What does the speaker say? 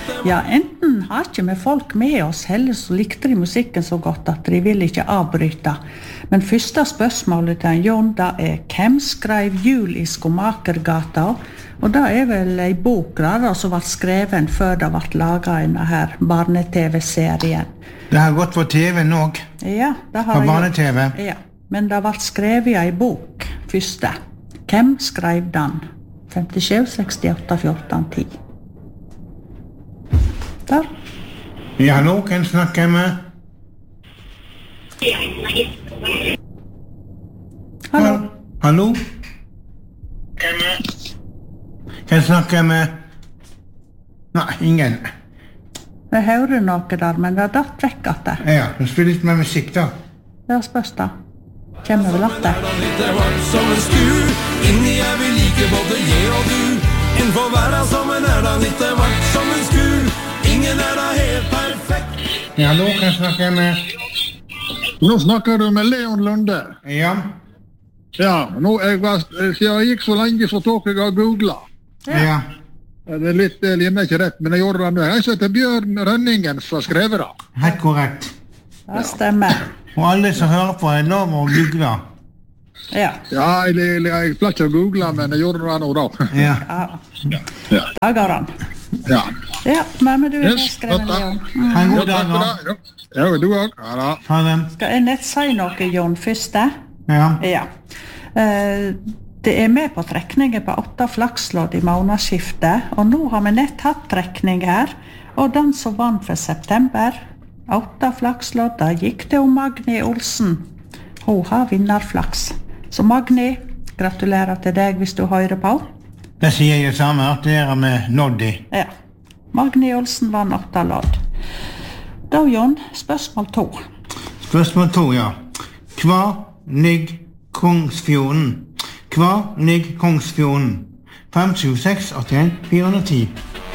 Ja, enten har ikke vi folk med oss, heller så likte de musikken så godt at de vil ikke avbryte. Men første spørsmålet til Jon, da hvem skrev Jul i Skomakergata? Og det vel en bok da, som var skreven før det ble laget en her barne-tv-serien. Det har gått på TV nå. Ja, det har på barne-TV. Ja, men det ble skrevet i en bok første. Hvem skrev den? 57, 68, 14, 10. Der. Ja, hallo, hvem snakker jeg med? Hallo. Hallo? Hvem snakker jeg med? Nei, ingen. Jeg hører noe der, men det datt vekk at det. Ja, du spiller litt med musikk da. Det spørs da. Kjenner vel at det. Inni vi like både jeg og du. En får være som en da litt vart som en skur. Ingen da helt perfekt. Ja, hallo, hvem snakker jeg med? Nå snakker du med Leon Lunde. Ja. Ja, jeg gikk så lenge så tok jeg av googlet. Ja. Det litt linjer ikke rett, men jeg gjorde det nå. Jeg heter Bjørn Rønningen som har skrevet det. Helt korrekt. Det stemmer. Og alle som hører på lov å google. Ja. Ja, jeg pleier ikke å google, men jeg gjorde det nå da. Ja. Ja. Det går an. Ja. Ja, men du skrevet, Leon. Ha en god dag da. Ja, du også. Ja da. Ha det. Skal jeg nett si noe, Jon, første? Ja. Ja. Det med på trekningen på 8 flakslodd i månedsskiftet, og nå har vi nett hatt trekning her, og den som vant for september, 8 flakslodd, da gikk det om Magni Olsen. Hun har vinnerflaks. Så Magni, gratulerer til deg hvis du hører på. Det sier jeg det samme, at det med Noddy. Ja. Magni Olsen vann 8 lodd. Da, Jon, spørsmål 2. Spørsmål 2, ja. Hva ligger Kongsfjorden? Hva ligger Kongsfjorden? 5, 7, 6, 81, 410.